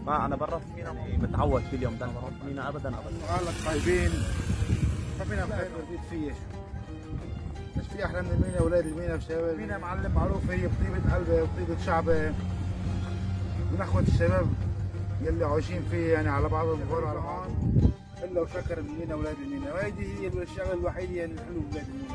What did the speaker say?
ما انا برا في مينا متعود كل يوم ده بروح مينا ابدا ابدا. اهلك طيبين، ما فينا نخير البيت فيه. مش في احلى من المينا، اولاد المينا وشباب المينا معلم معروف هي بطيبه قلبه وطيبه شعبه من اخوه الشباب يلي عايشين فيه، يعني على بعضهم بيقولوا على بعض الا وشكر المينا اولاد المينا، وهيدي هي الشغله الوحيده اللي الحلو باولاد المينا.